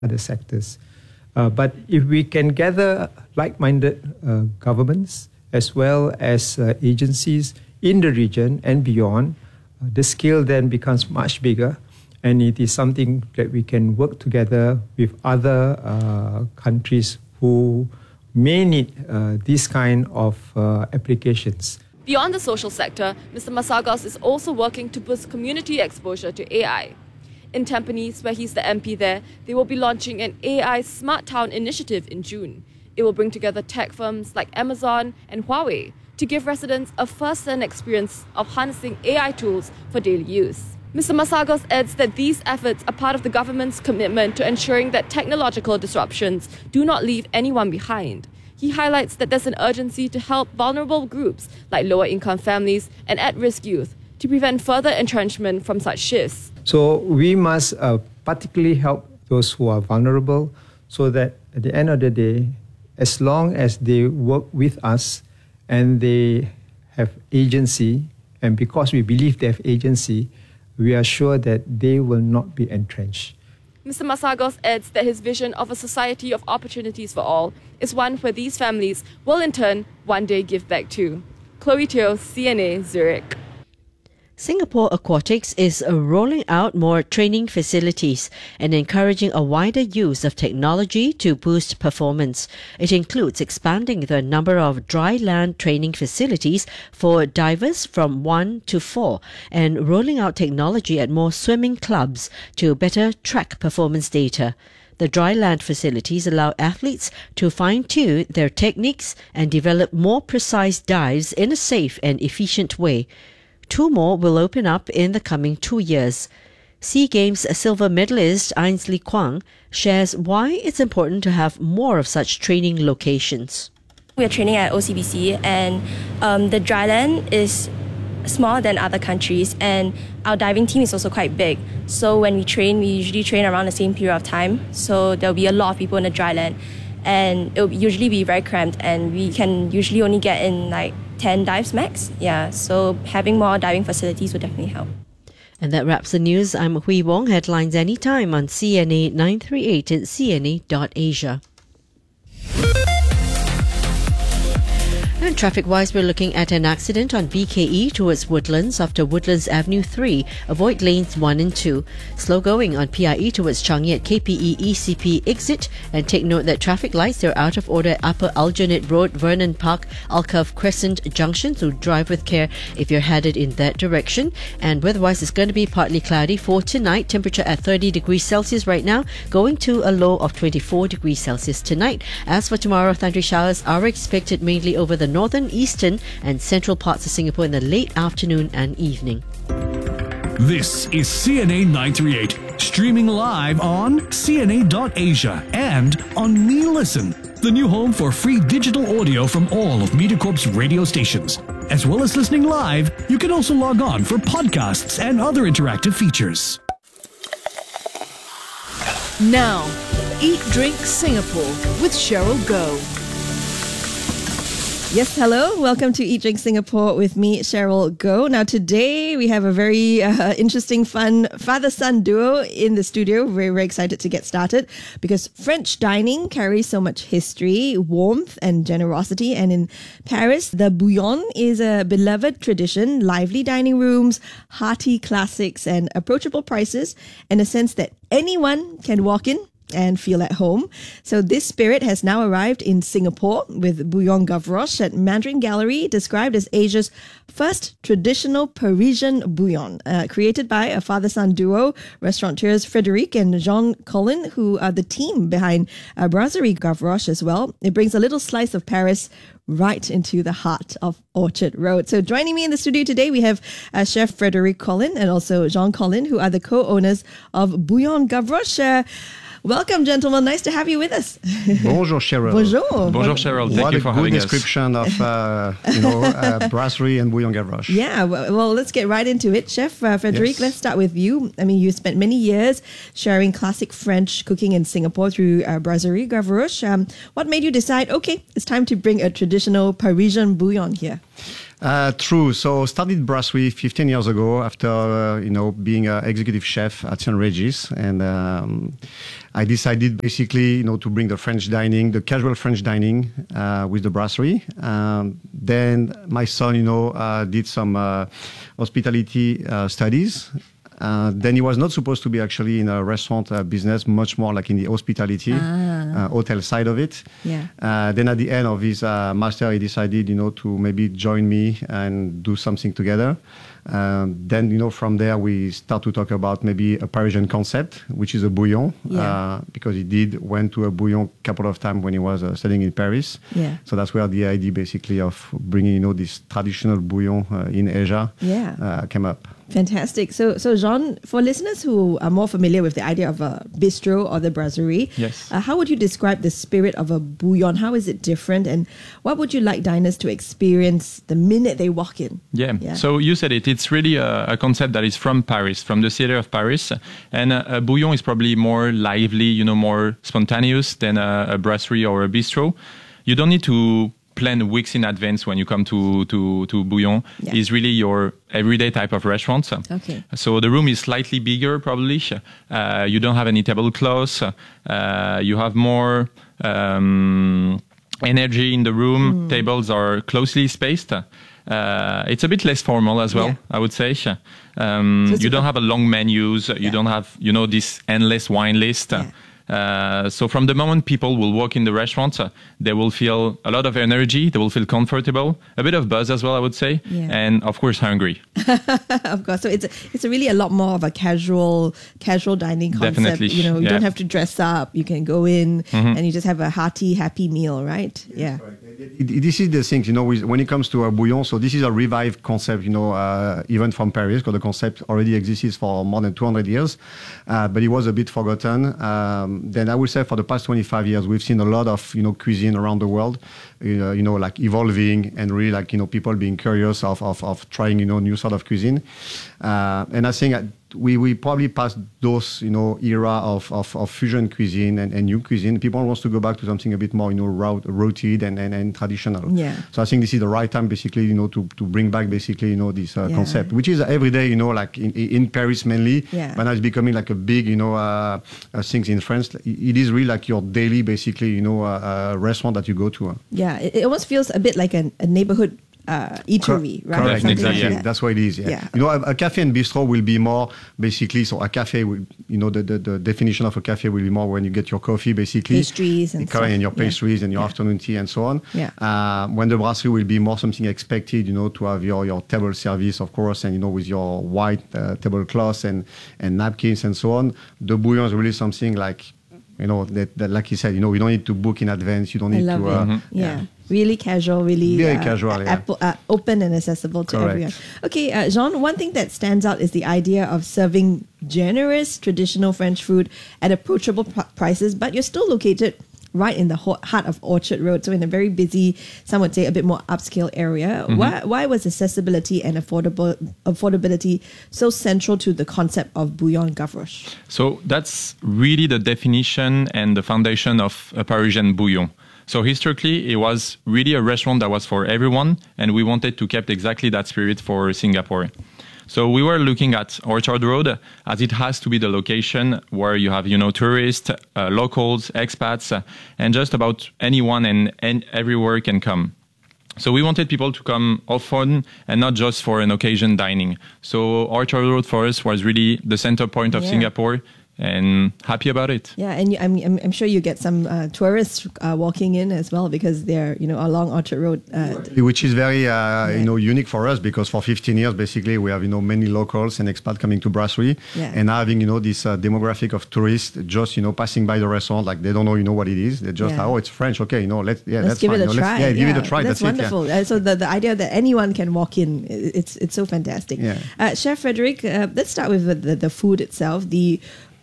other sectors. But if we can gather like-minded governments as well as agencies in the region and beyond, the scale then becomes much bigger, and it is something that we can work together with other countries who may need this kind of applications. Beyond the social sector, Mr. Masagos is also working to boost community exposure to AI. In Tampines, where he's the MP there, they will be launching an AI Smart Town initiative in June. It will bring together tech firms like Amazon and Huawei to give residents a first-hand experience of harnessing AI tools for daily use. Mr. Masagos adds that these efforts are part of the government's commitment to ensuring that technological disruptions do not leave anyone behind. He highlights that there's an urgency to help vulnerable groups like lower-income families and at-risk youth to prevent further entrenchment from such shifts. So we must particularly help those who are vulnerable so that at the end of the day, as long as they work with us and they have agency, and because we believe they have agency, we are sure that they will not be entrenched. Mr. Masagos adds that his vision of a society of opportunities for all is one where these families will in turn one day give back too. Chloe Teo, CNA, Zurich. Singapore Aquatics is rolling out more training facilities and encouraging a wider use of technology to boost performance. It includes expanding the number of dry land training facilities for divers from 1 to 4 and rolling out technology at more swimming clubs to better track performance data. The dry land facilities allow athletes to fine-tune their techniques and develop more precise dives in a safe and efficient way. 2 more will open up in the coming 2 years. SEA Games silver medalist Ainsley Kwang shares why it's important to have more of such training locations. We are training at OCBC, and the dry land is smaller than other countries, and our diving team is also quite big. So when we train, we usually train around the same period of time. So there'll be a lot of people in the dry land, and it'll usually be very cramped, and we can usually only get in like 10 dives max. Yeah, so having more diving facilities would definitely help. And that wraps the news. I'm Hui Wong. Headlines anytime on CNA 938 at cna.asia. And traffic-wise, we're looking at an accident on BKE towards Woodlands after Woodlands Avenue 3. Avoid lanes 1 and 2. Slow going on PIE towards Changi at KPE ECP exit. And take note that traffic lights are out of order at Upper Aljunied Road, Vernon Park, Alcove Crescent Junction. So drive with care if you're headed in that direction. And weather-wise, it's going to be partly cloudy for tonight. Temperature at 30 degrees Celsius right now, going to a low of 24 degrees Celsius tonight. As for tomorrow, thundery showers are expected mainly over the northern, eastern and central parts of Singapore in the late afternoon and evening. This is CNA 938, streaming live on CNA.Asia and on Me Listen, the new home for free digital audio from all of MediaCorp's radio stations. As well as listening live, you can also log on for podcasts and other interactive features. Now, Eat Drink Singapore with Cheryl Goh. Yes, hello. Welcome to Eat Drink Singapore with me, Cheryl Goh. Now, today we have a very interesting, fun father-son duo in the studio. Very, very excited to get started because French dining carries so much history, warmth and generosity. And in Paris, the bouillon is a beloved tradition, lively dining rooms, hearty classics and approachable prices, and a sense that anyone can walk in and feel at home. So this spirit has now arrived in Singapore with Bouillon Gavroche at Mandarin Gallery, described as Asia's first traditional Parisian bouillon, created by a father-son duo, restaurateurs Frédéric and Jean Collin, who are the team behind Brasserie Gavroche as well. It brings a little slice of Paris right into the heart of Orchard Road. So joining me in the studio today, we have Chef Frédéric Collin and also Jean Collin, who are the co-owners of Bouillon Gavroche. Welcome, gentlemen. Nice to have you with us. Bonjour, Cheryl. Bonjour. Bonjour, Cheryl. Thank you for having us. What a good description of, brasserie and Bouillon Gavroche. Yeah, well, let's get right into it. Chef Frédéric, Yes. Let's start with you. I mean, you spent many years sharing classic French cooking in Singapore through Brasserie Gavroche. What made you decide, okay, it's time to bring a traditional Parisian bouillon here? True. So started brasserie 15 years ago after, being an executive chef at St. Regis. And I decided basically, to bring the French dining, the casual French dining with the brasserie. Then my son, did some hospitality studies. Then he was not supposed to be actually in a restaurant business, much more like in the hospitality, hotel side of it. Yeah. Then at the end of his master, he decided, to maybe join me and do something together. Then, from there, we start to talk about maybe a Parisian concept, which is a bouillon, because he went to a bouillon a couple of times when he was studying in Paris. Yeah. So that's where the idea basically of bringing, this traditional bouillon in Asia came up. Fantastic. So Jean, for listeners who are more familiar with the idea of a bistro or the brasserie, yes, how would you describe the spirit of a bouillon? How is it different? And what would you like diners to experience the minute they walk in? Yeah. So you said it. It's really a concept that is from Paris, from the city of Paris. And a bouillon is probably more lively, more spontaneous than a brasserie or a bistro. You don't need to plan weeks in advance when you come to bouillon. Yeah. It's really your everyday type of restaurant. Okay. So the room is slightly bigger, probably. You don't have any tablecloths. You have more energy in the room. Tables are closely spaced. It's a bit less formal as well, I would say. You don't have a long menus. You don't have, this endless wine list. So from the moment people will walk in the restaurant, they will feel a lot of energy, they will feel comfortable, a bit of buzz as well, I would say, and of course hungry. Of course. So it's really a lot more of a casual dining concept. Definitely. You don't have to dress up. You can go in and you just have a hearty, happy meal, right? Yeah. This is the thing, when it comes to a bouillon, so this is a revived concept, even from Paris, because the concept already exists for more than 200 years, but it was a bit forgotten. Then I would say for the past 25 years, we've seen a lot of, cuisine around the world, like evolving and really like, people being curious of trying, new sort of cuisine. And I think we probably passed those, era of fusion cuisine and new cuisine. People want to go back to something a bit more, rooted and traditional. Yeah. So I think this is the right time, basically, to bring back, basically, this concept, which is every day, like in Paris mainly, but now it's becoming like a big, things in France. It is really like your daily, basically, restaurant that you go to. Yeah, it almost feels a bit like a neighborhood eatery, right? Correct, Something exactly. like that. That's what it is. Yeah. A cafe and bistro will be more basically. So a cafe, will, the definition of a cafe will be more when you get your coffee, basically, pastries and stuff. And your pastries and your afternoon tea and so on. Yeah. When the brasserie will be more something expected, to have your table service, of course, and with your white tablecloths and napkins and so on. The bouillon is really something like. That like you said, we don't need to book in advance. You don't need to. Yeah. Really casual, really very casual, open and accessible to everyone. Okay, Jean, one thing that stands out is the idea of serving generous traditional French food at approachable prices, but you're still located right in the heart of Orchard Road, so in a very busy, some would say a bit more upscale area. Why was accessibility and affordability so central to the concept of Bouillon Gavroche? So that's really the definition and the foundation of a Parisian bouillon. So historically, it was really a restaurant that was for everyone, and we wanted to keep exactly that spirit for Singapore. So we were looking at Orchard Road as it has to be the location where you have, tourists, locals, expats, and just about anyone and everywhere can come. So we wanted people to come often and not just for an occasion dining. So Orchard Road for us was really the center point of Singapore. And happy about it. Yeah, and I'm sure you get some tourists walking in as well because they're along Orchard Road, which is very unique for us because for 15 years basically we have many locals and expats coming to brasserie and having this demographic of tourists just passing by the restaurant like they don't know what it is. They just it's French, okay, let's give it a try. Give it a try. That's wonderful. So the idea that anyone can walk in, it's so fantastic. Chef Frederic, let's start with the food itself. The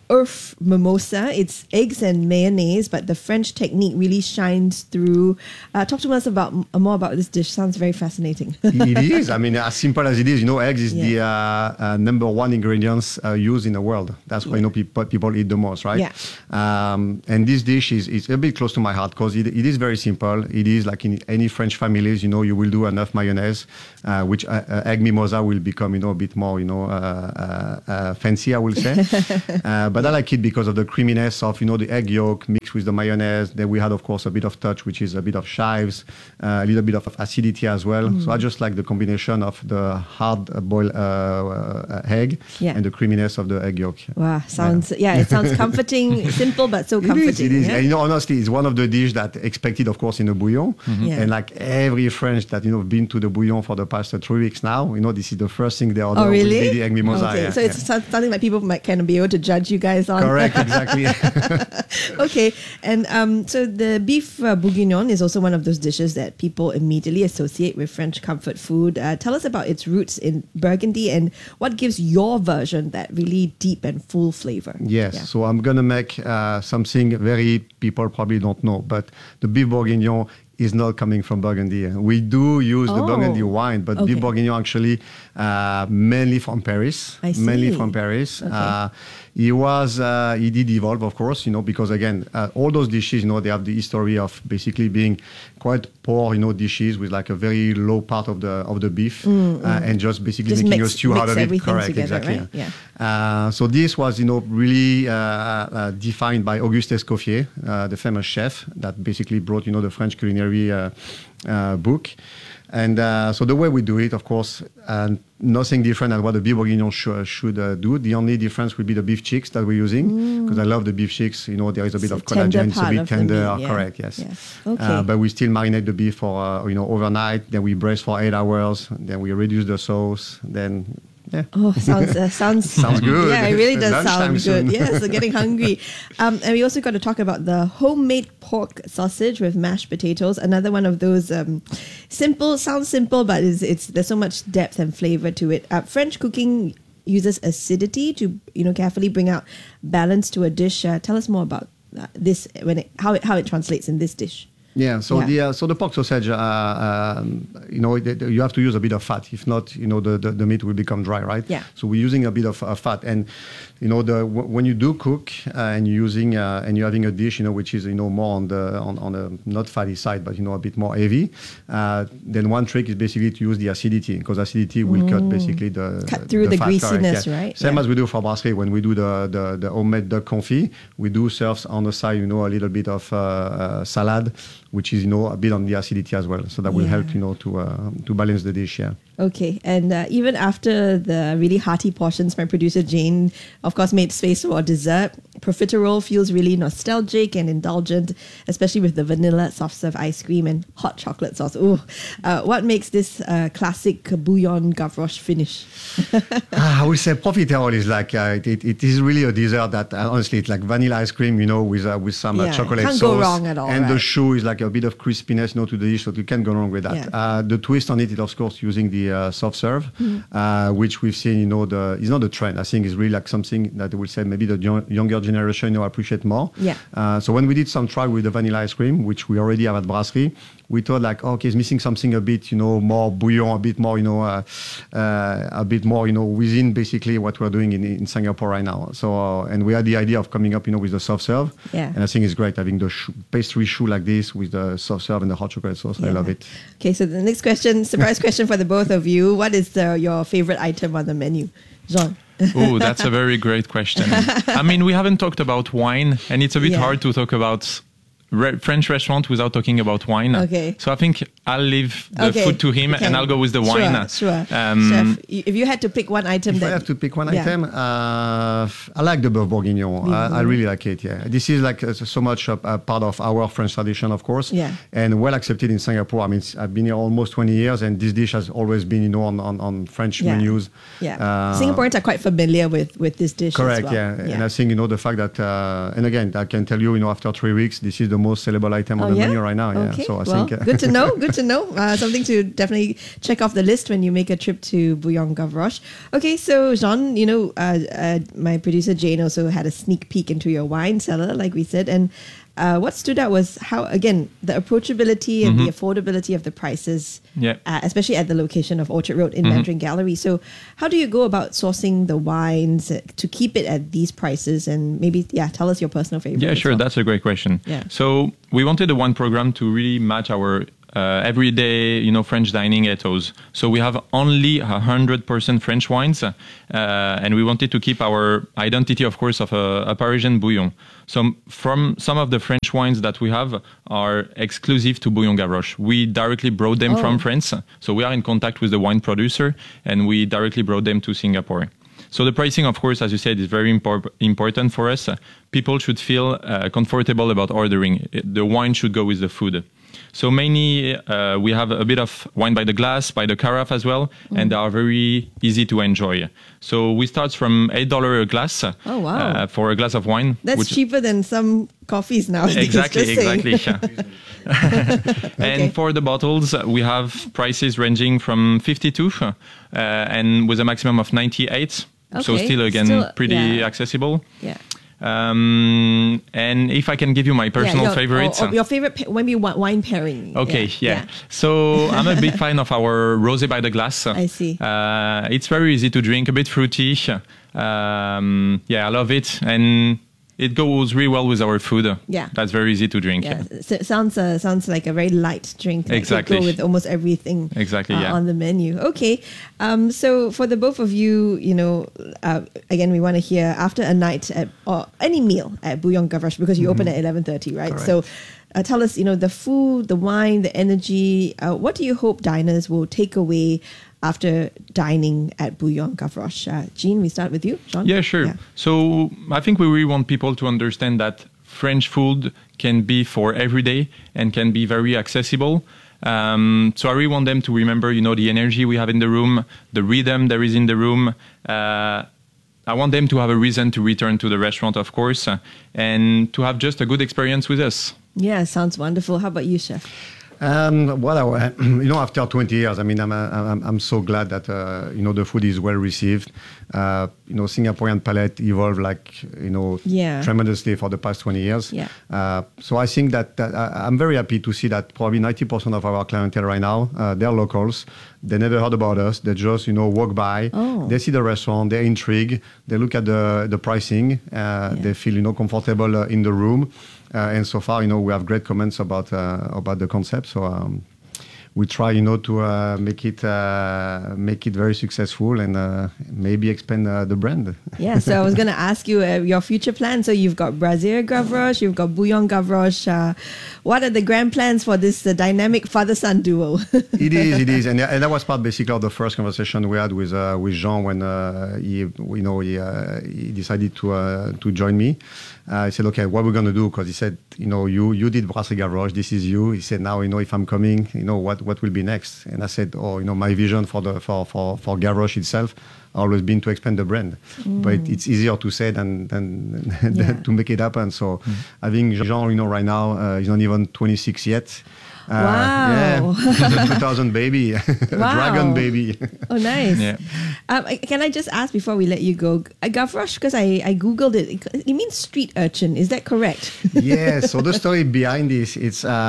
earth mimosa. It's eggs and mayonnaise, but the French technique really shines through. Talk to us about more about this dish. Sounds very fascinating. It is. I mean, as simple as it is, eggs is the number one ingredients used in the world. That's why people eat the most, right? Yeah. And this dish is a bit close to my heart because it is very simple. It is like in any French families, you will do enough mayonnaise, which egg mimosa will become, a bit more, fancy, I will say. But I like it because of the creaminess of, the egg yolk mixed with the mayonnaise. Then we had, of course, a bit of touch, which is a bit of chives, a little bit of acidity as well. So I just like the combination of the hard-boiled egg and the creaminess of the egg yolk. Wow, it sounds comforting, simple but so comforting. It is. Yeah? And honestly, it's one of the dishes that expected, of course, in a bouillon. And like every French that been to the bouillon for the past 3 weeks now, this is the first thing they order. Oh, really? Will be the egg mimosa. Okay. So it's something that people might kind of be able to judge you guys on. Correct, exactly. Okay, and so the beef bourguignon is also one of those dishes that people immediately associate with French comfort food. Tell us about its roots in Burgundy and what gives your version that really deep and full flavor. Yes, Yeah. so I'm going to make something very people probably don't know, but the beef bourguignon is not coming from Burgundy. We do use the Burgundy wine, but beef bourguignon actually mainly from Paris. I see. Mainly from Paris. Okay. He did evolve, of course, because again, all those dishes, they have the history of basically being quite poor, dishes with like a very low part of the beef and just basically making a stew out of it. Correct, together, exactly. Right? Yeah. So this was, really defined by Auguste Escoffier, the famous chef that basically brought, the French culinary book. And so the way we do it, of course, nothing different than what the beef bourguignon should do. The only difference will be the beef cheeks that we're using, because I love the beef cheeks. There is a bit of collagen, it's a bit tender. Correct, yes. Okay. But we still marinate the beef for overnight. Then we braise for 8 hours. Then we reduce the sauce. Then. Yeah. Oh, sounds good. Yeah, it really does Lunchtime sound good. soon. Yes, getting hungry. And we also got to talk about the homemade pork sausage with mashed potatoes. Another one of those sounds simple, but there's so much depth and flavor to it. French cooking uses acidity to carefully bring out balance to a dish. Tell us more about this how it translates in this dish. Yeah, so the pork sausage, you have to use a bit of fat. If not, the meat will become dry, right? Yeah. So we're using a bit of fat, and when you do cook and you're using and you're having a dish, which is more on the not fatty side, but a bit more heavy, then one trick is basically to use the acidity, because acidity will cut basically the through the fat, greasiness, correct, right? Same as we do for brasserie. When we do the homemade duck confit, we do serve on the side, a little bit of salad, which is a bit on the acidity as well. So that will help to balance the dish. Yeah. Okay, and even after the really hearty portions, my producer Jane, of course, made space for dessert. Profiterole feels really nostalgic and indulgent, especially with the vanilla soft serve ice cream and hot chocolate sauce. Ooh, what makes this classic bouillon gavroche finish? I would say profiterole is like it is really a dessert that honestly it's like vanilla ice cream, with some chocolate can't sauce. go wrong at all. And right? the choux is like a bit of crispiness, to the dish, so you can't go wrong with that. Yeah. The twist on it is of course using the soft serve, which we've seen, it's not a trend. I think it's really like something that I would say maybe the younger generation, appreciate more. Yeah. So when we did some trial with the vanilla ice cream, which we already have at Brasserie, we thought like, okay, it's missing something a bit, more bouillon, a bit more, within basically what we're doing in Singapore right now. So, and we had the idea of coming up, with the soft serve. Yeah. And I think it's great having the pastry choux like this with the soft serve and the hot chocolate sauce. I love it. Okay, so the next question, surprise question for the both of you. What is your favorite item on the menu? Jean? Oh, that's a very great question. I mean, we haven't talked about wine, and it's a bit hard to talk about French restaurant without talking about wine. Okay. So I think I'll leave the food to him, and I'll go with the wine. Sure. Chef, if you had to pick one item, if I have to pick one item, I like the beef bourguignon. I really like it. Yeah, this is like so much a part of our French tradition, of course. Yeah. And well accepted in Singapore. I mean, I've been here almost 20 years, and this dish has always been, on French menus. Yeah. Singaporeans are quite familiar with this dish. Correct. As well. Yeah. And I think the fact that, and again, I can tell you, after 3 weeks, this is the most sellable item on the menu right now. Yeah. Okay. So I think good to know. Good to know. Something to definitely check off the list when you make a trip to Bouillon Gavroche. Okay, so Jean, my producer Jane also had a sneak peek into your wine cellar, like we said, and what stood out was how, again, the approachability and the affordability of the prices, especially at the location of Orchard Road in Mandarin Gallery. So how do you go about sourcing the wines to keep it at these prices? And maybe, tell us your personal favorite. Yeah, sure. That's a great question. Yeah. So we wanted the wine program to really match our everyday, French dining ethos. So we have only 100% French wines, and we wanted to keep our identity, of course, of a Parisian bouillon. So from some of the French wines that we have are exclusive to Bouillon Gavroche. We directly brought them from France. So we are in contact with the wine producer, and we directly brought them to Singapore. So the pricing, of course, as you said, is very important for us. People should feel comfortable about ordering. The wine should go with the food. So mainly we have a bit of wine by the glass, by the carafe as well, and they are very easy to enjoy. So we start from $8 a glass for a glass of wine. That's cheaper than some coffees nowadays. Exactly. And for the bottles, we have prices ranging from 52 and with a maximum of 98. Okay. So still pretty accessible. Yeah. And if I can give you my personal favorites. Your favorite, maybe wine pairing. Okay, yeah. So I'm a big fan of our Rosé by the Glass. I see. It's very easy to drink, a bit fruity. I love it. And it goes really well with our food. Yeah. That's very easy to drink. Yeah. So it sounds like a very light drink. Exactly. Go with almost everything on the menu. Okay. So for the both of you, again, we want to hear after a night or any meal at Bouillon Gavroche, because you open at 11:30, right? Correct. So tell us, the food, the wine, the energy, what do you hope diners will take away after dining at Bouillon Gavroche? Jean, we start with you. Jean? Yeah, sure. Yeah. So I think we really want people to understand that French food can be for every day and can be very accessible. So I really want them to remember, the energy we have in the room, the rhythm there is in the room. I want them to have a reason to return to the restaurant, of course, and to have just a good experience with us. Yeah, sounds wonderful. How about you, Chef? After 20 years, I'm so glad that the food is well received. Singaporean palate evolved tremendously for the past 20 years. Yeah. So I think that I'm very happy to see that probably 90% of our clientele right now, they're locals. They never heard about us. They just walk by. They see the restaurant. They're intrigued. They look at the pricing. They feel comfortable in the room. And so far, we have great comments about the concept. So we try, to make it very successful and maybe expand the brand. Yeah. So I was going to ask you your future plans. So you've got Brasserie Gavroche, you've got Bouillon Gavroche. What are the grand plans for this dynamic father-son duo? It is, and that was part basically of the first conversation we had with Jean when he decided to join me. I said, okay, what are we going to do? Because he said, you did Brasserie Gavroche, this is you. He said, now, if I'm coming, what will be next? And I said, my vision for Gavroche itself always been to expand the brand. But it's easier to say than to make it happen. So I think Jean, right now, he's not even 26 yet. Wow. Yeah, 2000 baby, dragon baby. Oh, nice. Yeah. Can I just ask before we let you go, Gavroche, because I Googled it, it means street urchin. Is that correct? Yeah, so the story behind this, it's, when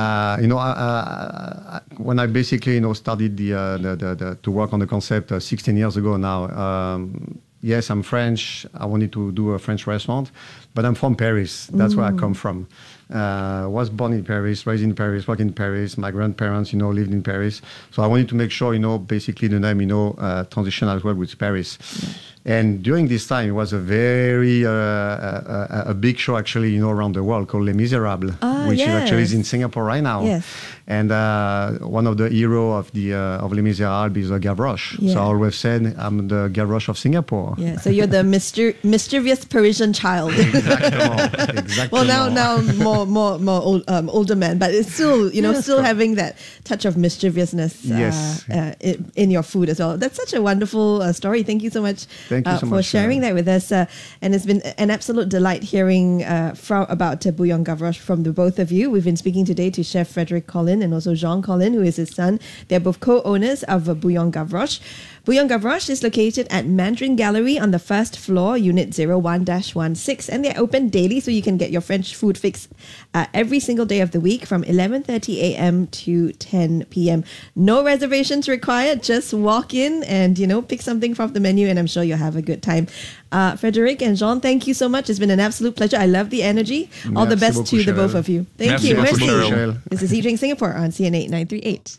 I basically, started to work on the concept 16 years ago now, yes, I'm French. I wanted to do a French restaurant, but I'm from Paris. That's where I come from. Was born in Paris, raised in Paris, worked in Paris. My grandparents, lived in Paris. So I wanted to make sure, basically the name, transition as well with Paris. Yeah. And during this time, it was a very a big show actually, around the world called Les Miserables, which is in Singapore right now. Yes. And one of the heroes of Les Miserables is Gavroche. Yeah. So I always said I'm the Gavroche of Singapore. Yeah. So you're the mischievous Parisian child. Exactly. Well, now more older man, but it's still still having that touch of mischievousness in your food as well. That's such a wonderful story. Thank you so much, Thank you so for much, sharing that with us. And it's been an absolute delight hearing about Bouillon Gavroche from the both of you. We've been speaking today to Chef Frederick Collin and also Jean Collin, who is his son. They're both co-owners of Bouillon Gavroche. Bouillon Gavroche is located at Mandarin Gallery on the first floor, Unit 01-16, and they're open daily, so you can get your French food fix every single day of the week from 11:30 a.m. to 10 p.m. No reservations required. Just walk in and, pick something from the menu, and I'm sure you'll have a good time. Frederick and Jean, thank you so much. It's been an absolute pleasure. I love the energy. All the best to the both of you. Thank you. Merci beaucoup, Cheryl. This is eDrink Singapore on CNA 938.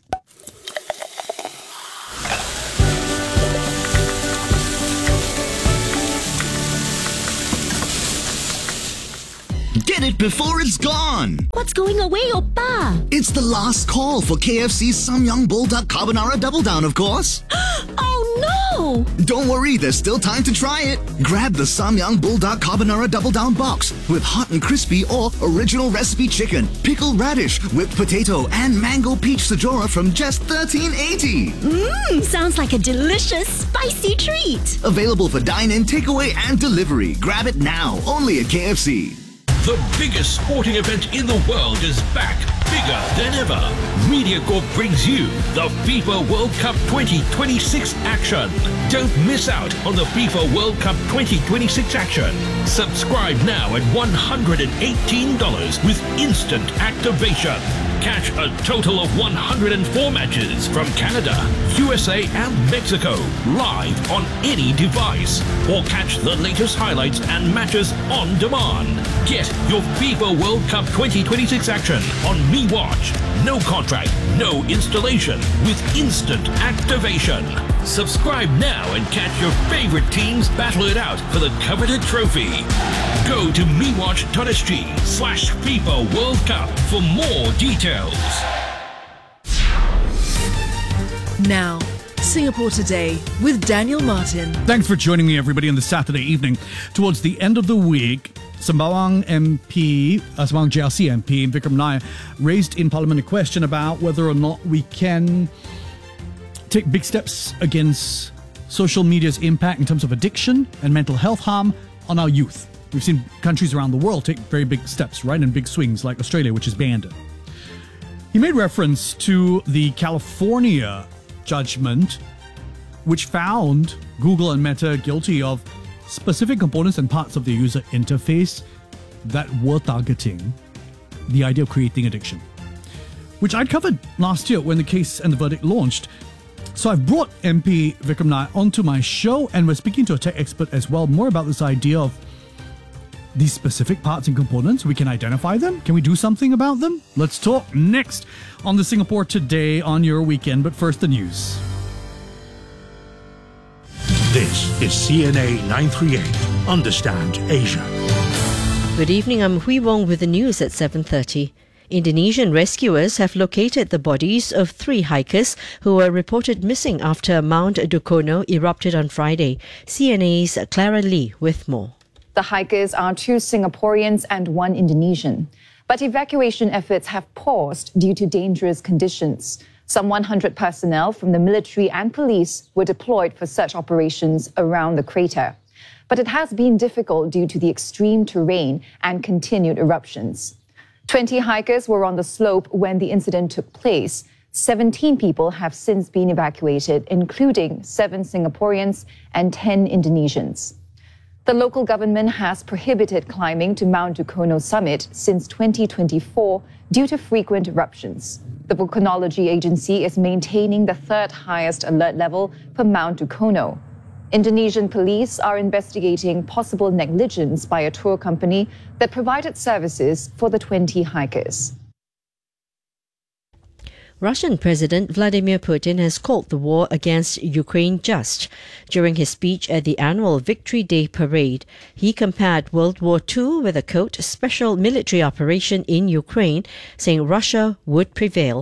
Get it before it's gone! What's going away, Oppa? It's the last call for KFC's Samyang Bulldog Carbonara Double Down, of course. Oh no! Don't worry, there's still time to try it. Grab the Samyang Bulldog Carbonara Double Down box with hot and crispy or original recipe chicken, pickled radish, whipped potato, and mango peach sajora from just $13.80. Sounds like a delicious, spicy treat. Available for dine-in, takeaway, and delivery. Grab it now, only at KFC. The biggest sporting event in the world is back, bigger than ever. MediaCorp brings you the FIFA World Cup 2026 action. Don't miss out on the FIFA World Cup 2026 action. Subscribe now at $118 with instant activation. Catch a total of 104 matches from Canada, USA and Mexico live on any device. Or catch the latest highlights and matches on demand. Get your FIFA World Cup 2026 action on MeWatch. No contract, no installation with instant activation. Subscribe now and catch your favorite teams battle it out for the coveted trophy. Go to mewatch.sg/FIFA World Cup for more details. Now, Singapore Today with Daniel Martin. Thanks for joining me, everybody, on this Saturday evening. Towards the end of the week, Sembawang GRC MP Vikram Nair raised in Parliament a question about whether or not we can take big steps against social media's impact in terms of addiction and mental health harm on our youth. We've seen countries around the world take very big steps, right, and big swings, like Australia, which has banned it. He made reference to the California judgment, which found Google and Meta guilty of specific components and parts of the user interface that were targeting the idea of creating addiction, which I'd covered last year when the case and the verdict launched. So I've brought MP Vikram Nair onto my show, and we're speaking to a tech expert as well, more about this idea of these specific parts and components. We can identify them. Can we do something about them? Let's talk next on the Singapore Today on your weekend. But first, the news. This is CNA 938. Understand Asia. Good evening, I'm Hui Wong with the news at 7:30. Indonesian rescuers have located the bodies of 3 hikers who were reported missing after Mount Dukono erupted on Friday. CNA's Clara Lee with more. The hikers are 2 Singaporeans and 1 Indonesian. But evacuation efforts have paused due to dangerous conditions. Some 100 personnel from the military and police were deployed for search operations around the crater. But it has been difficult due to the extreme terrain and continued eruptions. 20 hikers were on the slope when the incident took place. 17 people have since been evacuated, including 7 Singaporeans and 10 Indonesians. The local government has prohibited climbing to Mount Dukono summit since 2024 due to frequent eruptions. The Volcanology Agency is maintaining the 3rd highest alert level for Mount Dukono. Indonesian police are investigating possible negligence by a tour company that provided services for the 20 hikers. Russian President Vladimir Putin has called the war against Ukraine just. During his speech at the annual Victory Day parade, he compared World War II with a quote, special military operation in Ukraine, saying Russia would prevail.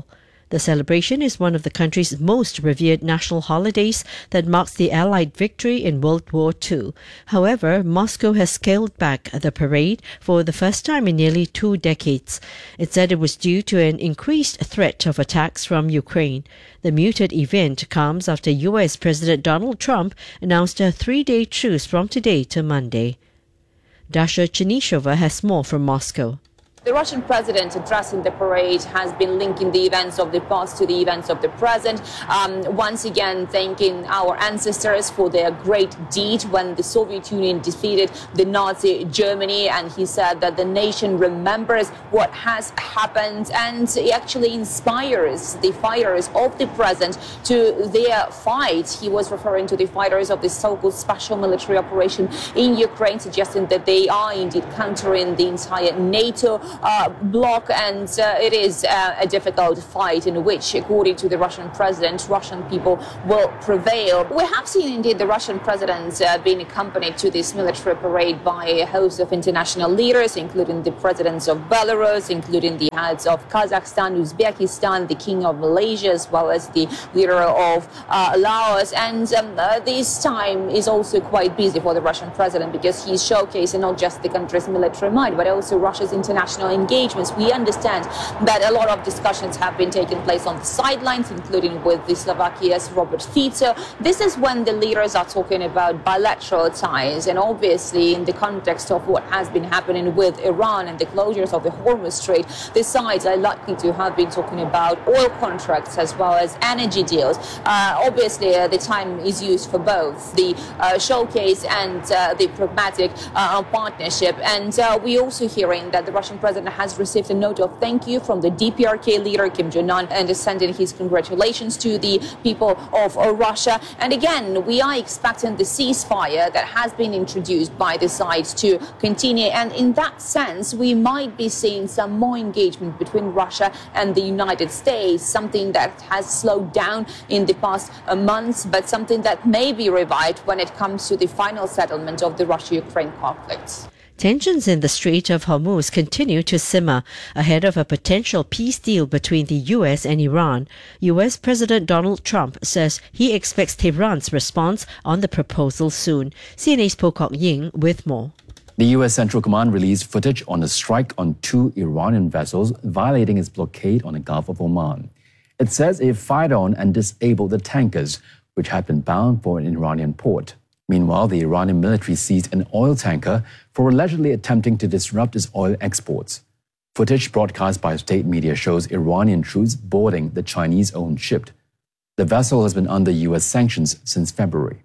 The celebration is one of the country's most revered national holidays that marks the Allied victory in World War II. However, Moscow has scaled back the parade for the first time in nearly 2 decades. It said it was due to an increased threat of attacks from Ukraine. The muted event comes after US President Donald Trump announced a 3-day truce from today to Monday. Dasha Chernishova has more from Moscow. The Russian president addressing the parade has been linking the events of the past to the events of the present, once again thanking our ancestors for their great deed when the Soviet Union defeated the Nazi Germany. And he said that the nation remembers what has happened, and it actually inspires the fighters of the present to their fight. He was referring to the fighters of the so-called special military operation in Ukraine, suggesting that they are indeed countering the entire NATO bloc, and it is a difficult fight in which, according to the Russian president, Russian people will prevail. We have seen indeed the Russian president being accompanied to this military parade by a host of international leaders, including the presidents of Belarus, including the heads of Kazakhstan, Uzbekistan, the king of Malaysia, as well as the leader of Laos. And this time is also quite busy for the Russian president because he's showcasing not just the country's military might, but also Russia's international engagements. We understand that a lot of discussions have been taking place on the sidelines, including with the Slovakia's Robert Fico. This is when the leaders are talking about bilateral ties, and obviously in the context of what has been happening with Iran and the closures of the Hormuz Strait, the sides are likely to have been talking about oil contracts as well as energy deals. Obviously, the time is used for both the showcase and the pragmatic partnership. And we're also hearing that the Russian president has received a note of thank you from the DPRK leader Kim Jong-un and is sending his congratulations to the people of Russia. And again, we are expecting the ceasefire that has been introduced by the sides to continue. And in that sense, we might be seeing some more engagement between Russia and the United States, something that has slowed down in the past months, but something that may be revived when it comes to the final settlement of the Russia-Ukraine conflict. Tensions in the Strait of Hormuz continue to simmer ahead of a potential peace deal between the US and Iran. US President Donald Trump says he expects Tehran's response on the proposal soon. CNA's Po Kok Ying with more. The US Central Command released footage on a strike on 2 Iranian vessels violating its blockade on the Gulf of Oman. It says it fired on and disabled the tankers, which had been bound for an Iranian port. Meanwhile, the Iranian military seized an oil tanker for allegedly attempting to disrupt its oil exports. Footage broadcast by state media shows Iranian troops boarding the Chinese-owned ship. The vessel has been under US sanctions since February.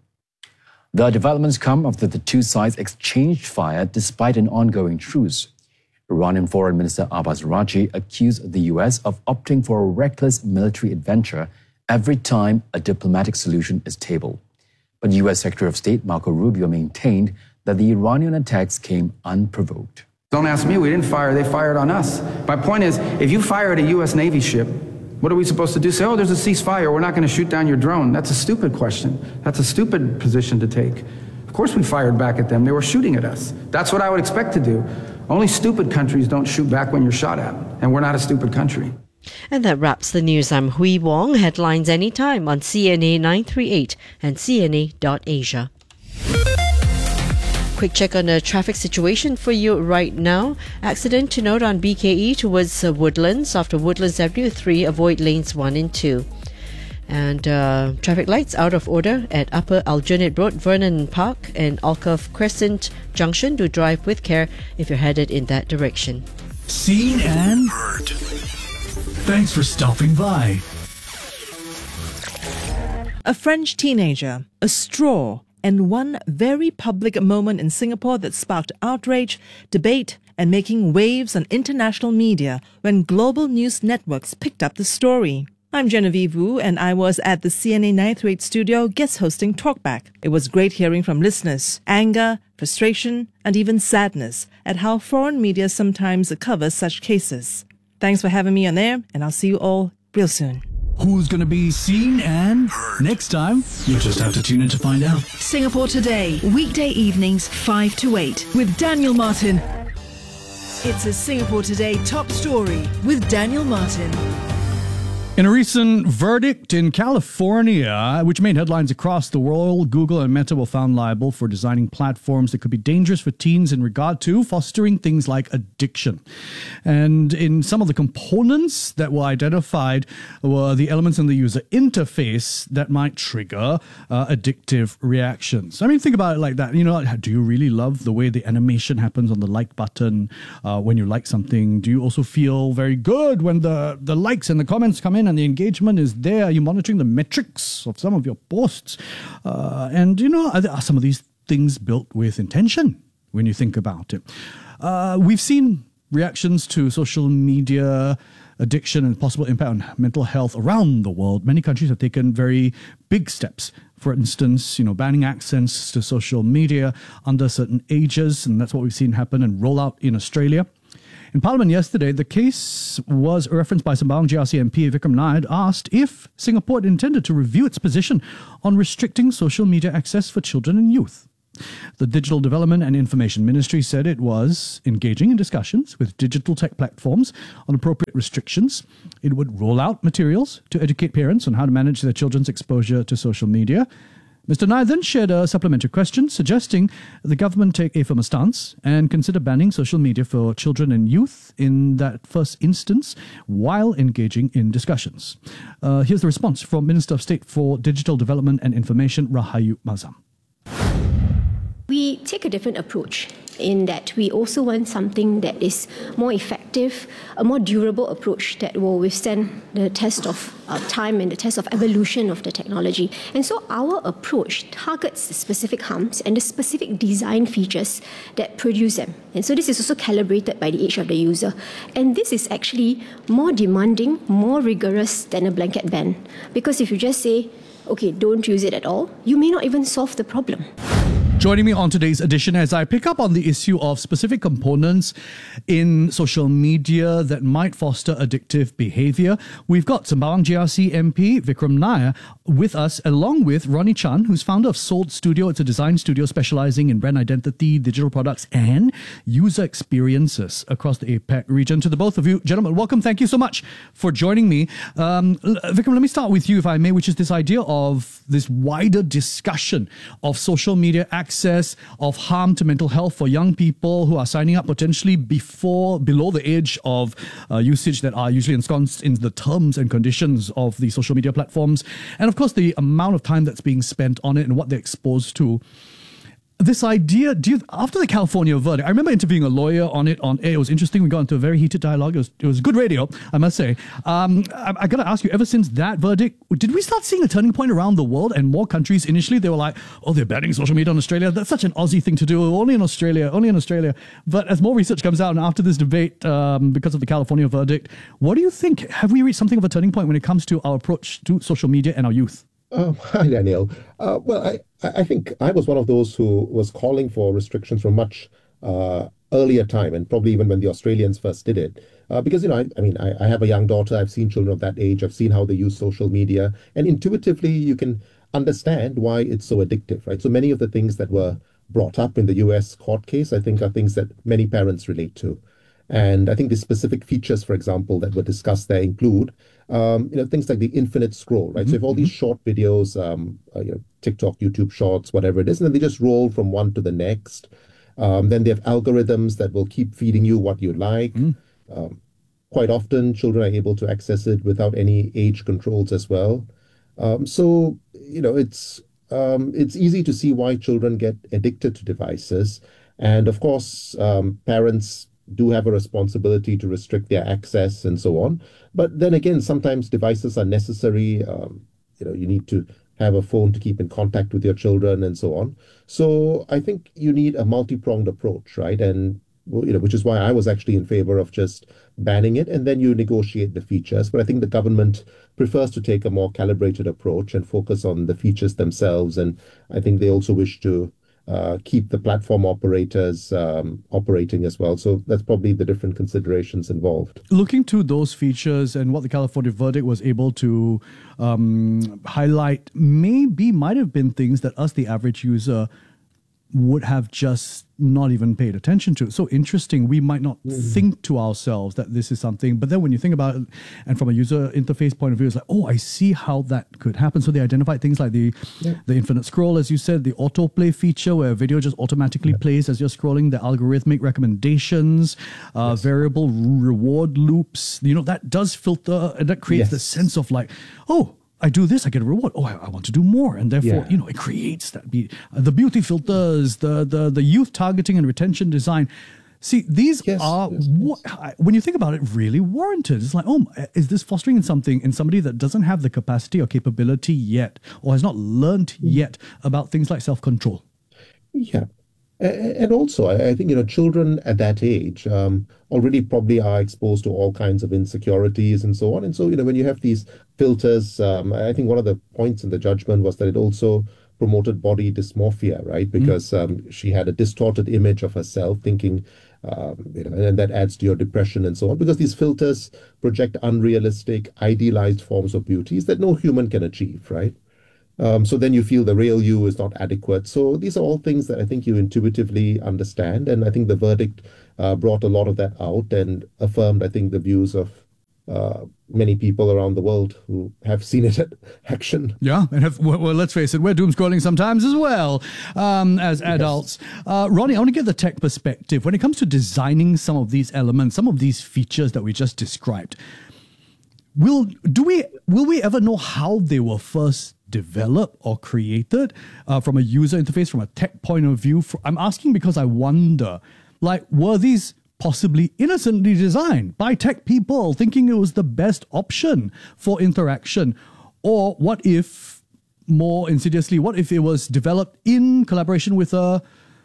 The developments come after the two sides exchanged fire despite an ongoing truce. Iranian Foreign Minister Abbas Araghchi accused the US of opting for a reckless military adventure every time a diplomatic solution is tabled. But US Secretary of State Marco Rubio maintained that the Iranian attacks came unprovoked. Don't ask me, we didn't fire, they fired on us. My point is, if you fire at a US Navy ship, what are we supposed to do? Say, oh, there's a ceasefire, we're not going to shoot down your drone. That's a stupid question. That's a stupid position to take. Of course we fired back at them, they were shooting at us. That's what I would expect to do. Only stupid countries don't shoot back when you're shot at, and we're not a stupid country. And that wraps the news. I'm Hui Wong. Headlines anytime on CNA 938 and CNA.Asia. Quick check on the traffic situation for you right now. Accident to note on BKE towards Woodlands. After Woodlands Avenue 3, avoid lanes 1 and 2. And traffic lights out of order at Upper Aljunied Road, Vernon Park and Alcove Crescent Junction. Do drive with care if you're headed in that direction. Seen and heard. Thanks for stopping by. A French teenager, a straw, and one very public moment in Singapore that sparked outrage, debate, and making waves on international media when global news networks picked up the story. I'm Genevieve Wu, and I was at the CNA 938 studio guest hosting Talkback. It was great hearing from listeners, anger, frustration, and even sadness at how foreign media sometimes covers such cases. Thanks for having me on there, and I'll see you all real soon. Who's going to be seen and heard? Next time, you'll just have to tune in to find out. Singapore Today, weekday evenings 5 to 8 with Daniel Martin. It's a Singapore Today top story with Daniel Martin. In a recent verdict in California, which made headlines across the world, Google and Meta were found liable for designing platforms that could be dangerous for teens in regard to fostering things like addiction. And in some of the components that were identified were the elements in the user interface that might trigger addictive reactions. I mean, think about it like that. You know, do you really love the way the animation happens on the like button when you like something? Do you also feel very good when the likes and the comments come in and the engagement is there? Are you monitoring the metrics of some of your posts? And, you know, are some of these things built with intention when you think about it? We've seen reactions to social media addiction and possible impact on mental health around the world. Many countries have taken very big steps. For instance, you know, banning access to social media under certain ages, and that's what we've seen happen and roll out in Australia. In Parliament yesterday, the case was referenced by Sembawang GRC MP Vikram Nair, asked if Singapore had intended to review its position on restricting social media access for children and youth. The Digital Development and Information Ministry said it was engaging in discussions with digital tech platforms on appropriate restrictions. It would roll out materials to educate parents on how to manage their children's exposure to social media. Mr. Nair then shared a supplementary question suggesting the government take a firmer stance and consider banning social media for children and youth in that first instance while engaging in discussions. Here's the response from Minister of State for Digital Development and Information, Rahayu Mazam. We take a different approach in that we also want something that is more effective, a more durable approach that will withstand the test of time and the test of evolution of the technology. And so our approach targets the specific harms and the specific design features that produce them. And so this is also calibrated by the age of the user. And this is actually more demanding, more rigorous than a blanket ban. Because if you just say, okay, don't use it at all, you may not even solve the problem. Joining me on today's edition as I pick up on the issue of specific components in social media that might foster addictive behavior, we've got Sembawang GRC MP Vikram Nair with us, along with Ronnie Chan, who's founder of Sold Studio. It's a design studio specializing in brand identity, digital products, and user experiences across the APAC region. To the both of you, gentlemen, welcome. Thank you so much for joining me. Vikram, let me start with you, if I may, which is this idea of this wider discussion of social media access, of harm to mental health for young people who are signing up potentially below the age of usage that are usually ensconced in the terms and conditions of the social media platforms. And of course, the amount of time that's being spent on it and what they're exposed to. This idea, after the California verdict, I remember interviewing a lawyer on it on air. It was interesting. We got into a very heated dialogue. It was good radio, I must say. I got to ask you, ever since that verdict, did we start seeing a turning point around the world and more countries? Initially, they were like, oh, they're banning social media in Australia. That's such an Aussie thing to do. Only in Australia. But as more research comes out and after this debate, because of the California verdict, what do you think? Have we reached something of a turning point when it comes to our approach to social media and our youth? Hi, Daniel. Well, I think I was one of those who was calling for restrictions from much earlier time, and probably even when the Australians first did it. Because, you know, I have a young daughter. I've seen children of that age. I've seen how they use social media. And intuitively, you can understand why it's so addictive, right? So many of the things that were brought up in the US court case, I think, are things that many parents relate to. And I think the specific features, for example, that were discussed there include, things like the infinite scroll, right? Mm-hmm. So if all these short videos, TikTok, YouTube Shorts, whatever it is, and then they just roll from one to the next. Then they have algorithms that will keep feeding you what you like. Mm-hmm. Quite often, children are able to access it without any age controls as well. So it's easy to see why children get addicted to devices. And of course, parents do have a responsibility to restrict their access and so on. But then again, sometimes devices are necessary. You need to have a phone to keep in contact with your children and so on. So I think you need a multi-pronged approach, right? And, which is why I was actually in favor of just banning it, and then you negotiate the features. But I think the government prefers to take a more calibrated approach and focus on the features themselves. And I think they also wish to keep the platform operators operating as well. So that's probably the different considerations involved. Looking to those features and what the California verdict was able to highlight might have been things that us, the average user, would have just not even paid attention to it. So interesting. We might not think to ourselves that this is something, but then when you think about it, and from a user interface point of view, it's like, oh, I see how that could happen. So they identified things like the infinite scroll, as you said, the autoplay feature where video just automatically plays as you're scrolling, the algorithmic recommendations, variable reward loops. That does filter, and that creates the sense of like, oh, I do this, I get a reward. Oh, I want to do more, and therefore, it creates that. The beauty filters, the youth targeting and retention design. See, these are when you think about it, really warranted. It's like, oh, is this fostering something in somebody that doesn't have the capacity or capability yet, or has not learned yet about things like self-control? Yeah. And also, I think, children at that age already probably are exposed to all kinds of insecurities and so on. And so, when you have these filters, I think one of the points in the judgment was that it also promoted body dysmorphia, right? Because she had a distorted image of herself, thinking, and that adds to your depression and so on, because these filters project unrealistic, idealized forms of beauties that no human can achieve, right? So then you feel the real you is not adequate. So these are all things that I think you intuitively understand. And I think the verdict brought a lot of that out and affirmed, I think, the views of many people around the world who have seen it at action. Yeah, and let's face it, we're doom scrolling sometimes as well as adults. Ronnie, I want to get the tech perspective. When it comes to designing some of these elements, some of these features that we just described, will we ever know how they were first developed or created from a user interface, from a tech point of view? I'm asking because I wonder, were these possibly innocently designed by tech people thinking it was the best option for interaction? Or what if, more insidiously, what if it was developed in collaboration with a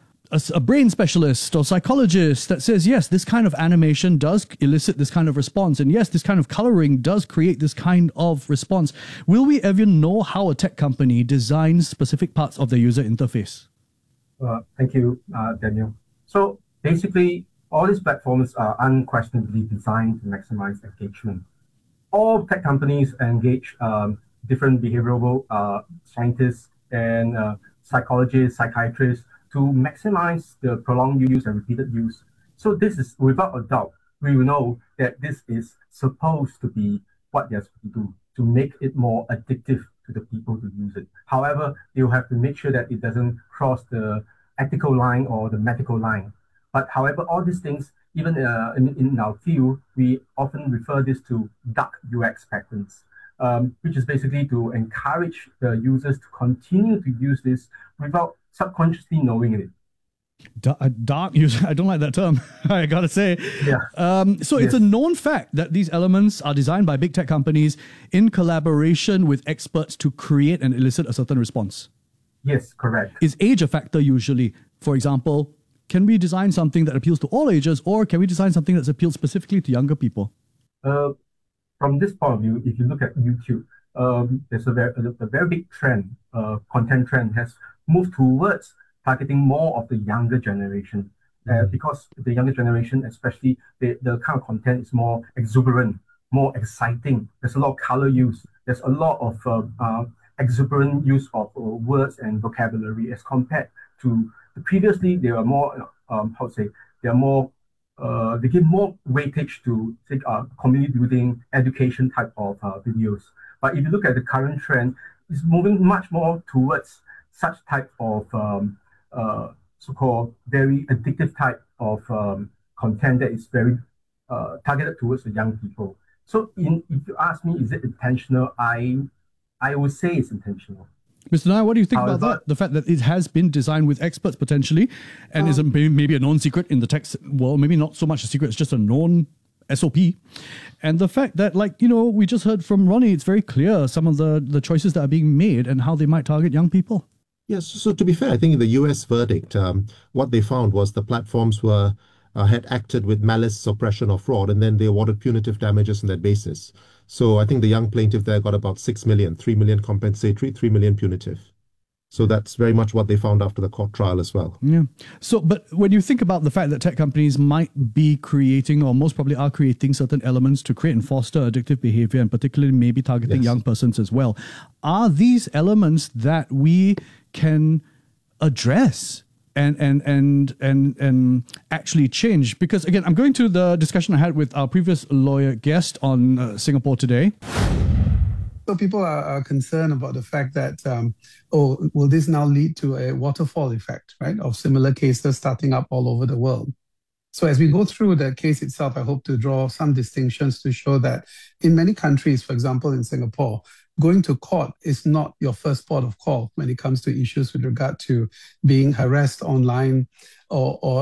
brain specialist or psychologist that says, yes, this kind of animation does elicit this kind of response, and yes, this kind of coloring does create this kind of response? Will we ever know how a tech company designs specific parts of their user interface? Thank you, Daniel. So basically, all these platforms are unquestionably designed to maximize engagement. All tech companies engage different behavioral scientists and psychologists, psychiatrists, to maximize the prolonged use and repeated use. So this is, without a doubt, we will know that this is supposed to be what they're supposed to do, to make it more addictive to the people who use it. However, you have to make sure that it doesn't cross the ethical line or the medical line. But however, all these things, even in our field, we often refer this to dark UX patterns, which is basically to encourage the users to continue to use this without subconsciously knowing it. Dark user, I don't like that term, I gotta say. Yeah. It's a known fact that these elements are designed by big tech companies in collaboration with experts to create and elicit a certain response. Yes, correct. Is age a factor usually? For example, can we design something that appeals to all ages, or can we design something that's appealed specifically to younger people? From this point of view, if you look at YouTube, there's a very big trend, content trend has moved towards targeting more of the younger generation, because the younger generation, especially the kind of content is more exuberant, more exciting. There's a lot of color use. There's a lot of exuberant use of words and vocabulary as compared to previously. They are more, they give more weightage to community building, education type of videos. But if you look at the current trend, it's moving much more towards such type of so-called very addictive type of content that is very targeted towards the young people. So if you ask me, is it intentional? I would say it's intentional. Mr. Nair, what do you think about that? The fact that it has been designed with experts potentially, and is maybe a known secret in the tech world, maybe not so much a secret, it's just a known SOP. And the fact that, we just heard from Ronnie, it's very clear some of the choices that are being made and how they might target young people. Yes, so to be fair, I think in the US verdict, what they found was the platforms had acted with malice, suppression, or fraud, and then they awarded punitive damages on that basis. So I think the young plaintiff there got about 6 million, 3 million compensatory, 3 million punitive. So that's very much what they found after the court trial as well. Yeah. So, but when you think about the fact that tech companies might be creating, or most probably are creating, certain elements to create and foster addictive behavior, and particularly maybe targeting young persons as well, are these elements that we can address and actually change? Because again, I'm going to the discussion I had with our previous lawyer guest on Singapore Today. So people are concerned about the fact that, will this now lead to a waterfall effect, right, of similar cases starting up all over the world? So as we go through the case itself, I hope to draw some distinctions to show that in many countries, for example, in Singapore, going to court is not your first port of call when it comes to issues with regard to being harassed online or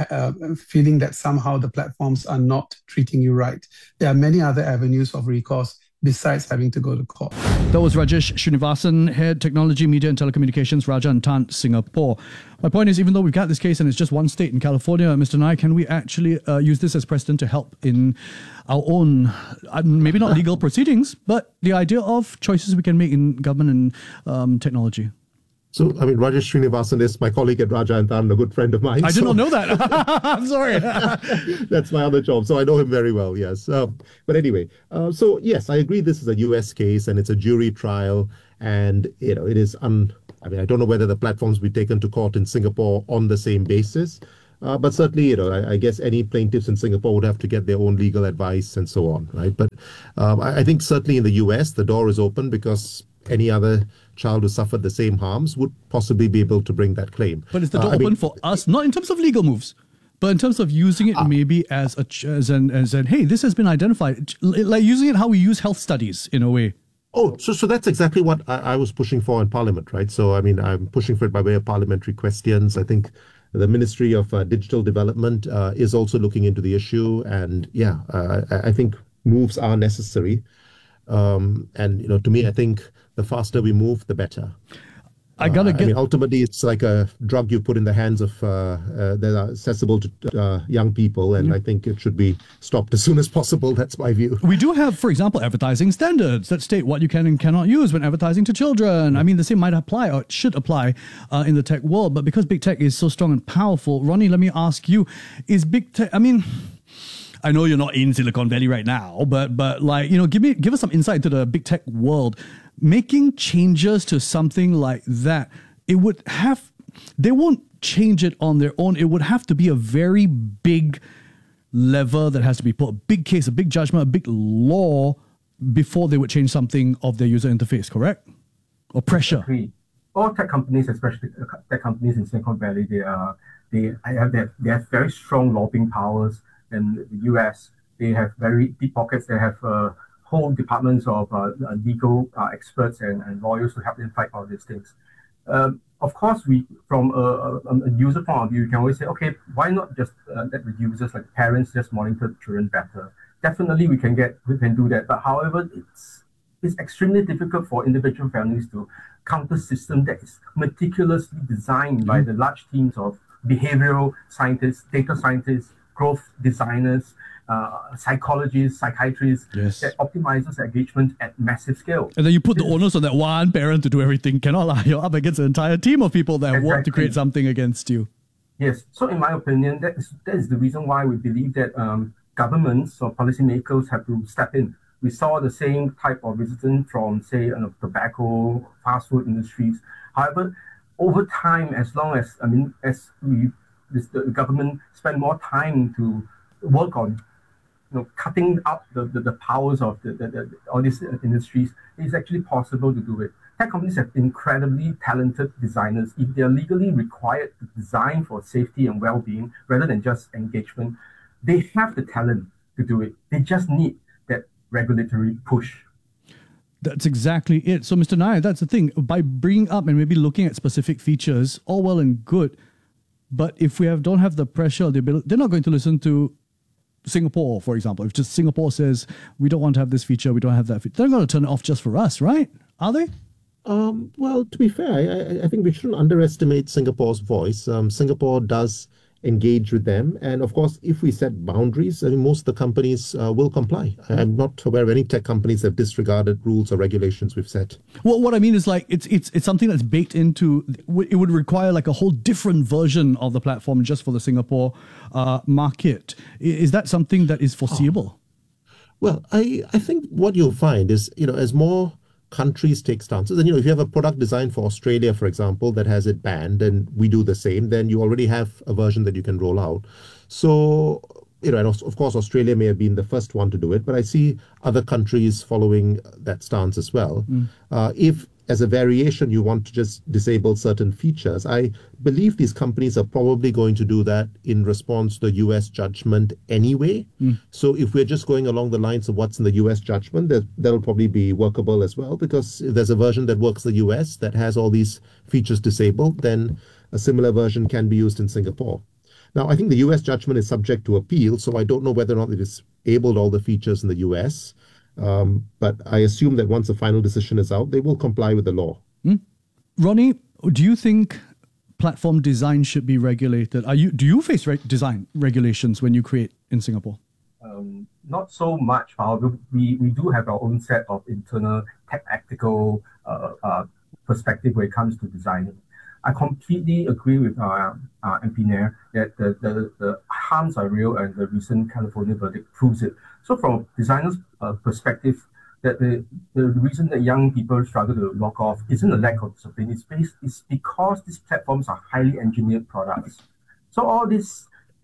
feeling that somehow the platforms are not treating you right. There are many other avenues of recourse besides having to go to court. That was Rajesh Srinivasan, Head Technology, Media and Telecommunications, Raja and Tan, Singapore. My point is, even though we've got this case and it's just one state in California, Mr. Nai, can we actually use this as precedent to help in our own, maybe not legal proceedings, but the idea of choices we can make in government and technology? So, I mean, Rajesh Srinivasan is my colleague at Raja and Tan, a good friend of mine. I did not know that. I'm sorry. That's my other job. So I know him very well, yes. But anyway, so yes, I agree this is a US case and it's a jury trial. And, it is, I don't know whether the platforms will be taken to court in Singapore on the same basis. But certainly, I guess any plaintiffs in Singapore would have to get their own legal advice and so on, right? But I think certainly in the US, the door is open because any other child who suffered the same harms would possibly be able to bring that claim. But is the door open for us, not in terms of legal moves, but in terms of using it maybe as an hey, this has been identified, like using it how we use health studies in a way? Oh, so that's exactly what I was pushing for in Parliament, right? So, I mean, I'm pushing for it by way of parliamentary questions. I think the Ministry of Digital Development is also looking into the issue. And yeah, I think moves are necessary. And, to me, I think the faster we move, the better. I mean, ultimately, it's like a drug you put in the hands of that are accessible to young people, and I think it should be stopped as soon as possible. That's my view. We do have, for example, advertising standards that state what you can and cannot use when advertising to children. I mean, the same might apply or should apply in the tech world, but because big tech is so strong and powerful, Ronnie, let me ask you: is big tech? I mean, I know you're not in Silicon Valley right now, but like, give us some insight into the big tech world. Making changes to something like that, they won't change it on their own. It would have to be a very big lever that has to be put, a big case, a big judgment, a big law before they would change something of their user interface, correct? Or pressure. All tech companies, especially tech companies in Silicon Valley, they have very strong lobbying powers. In the US, they have very deep pockets. They have whole departments of legal experts and lawyers to help them fight all these things. Of course, from a user point of view, you can always say, okay, why not just let the users, like parents, just monitor children better? Definitely, we can do that. But however, it's extremely difficult for individual families to counter a system that is meticulously designed by the large teams of behavioral scientists, data scientists, growth designers, psychologists, psychiatrists, that optimizes engagement at massive scale. And then you put the onus on that one parent to do everything. Cannot lie. You're up against an entire team of people that want to create something against you. Yes. So in my opinion, that is the reason why we believe that governments or policymakers have to step in. We saw the same type of resistance from, say, tobacco, fast food industries. However, over time, as the government spend more time to work on cutting up the powers of all these industries, it's actually possible to do it. Tech companies have incredibly talented designers. If they are legally required to design for safety and well-being rather than just engagement, they have the talent to do it. They just need that regulatory push. That's exactly it. So, Mr. Nair, that's the thing. By bringing up and maybe looking at specific features, all well and good, but if we don't have the pressure, they're not going to listen to Singapore, for example. If just Singapore says, we don't want to have this feature, we don't have that feature, they're going to turn it off just for us, right? Are they? Well, to be fair, I think we shouldn't underestimate Singapore's voice. Singapore does engage with them. And of course, if we set boundaries, I mean, most of the companies will comply. I'm not aware of any tech companies that have disregarded rules or regulations we've set. Well, what I mean is like, it's something that's baked into, it would require like a whole different version of the platform just for the Singapore market. Is that something that is foreseeable? Well, I think what you'll find is, as more countries take stances. And, if you have a product designed for Australia, for example, that has it banned, and we do the same, then you already have a version that you can roll out. So, and of course, Australia may have been the first one to do it, but I see other countries following that stance as well. If, as a variation, you want to just disable certain features, I believe these companies are probably going to do that in response to the US judgment anyway. So if we're just going along the lines of what's in the US judgment, that'll probably be workable as well, because if there's a version that works in the US that has all these features disabled, then a similar version can be used in Singapore. Now, I think the US judgment is subject to appeal, so I don't know whether or not it disabled all the features in the US. But I assume that once the final decision is out, they will comply with the law. Ronnie, do you think platform design should be regulated? Do you face design regulations when you create in Singapore? Not so much. However, we do have our own set of internal tactical perspective when it comes to designing. I completely agree with MP Nair that the harms are real, and the recent California verdict proves it. So from a designer's perspective, that the reason that young people struggle to log off isn't a lack of discipline. It's because these platforms are highly engineered products. So all this,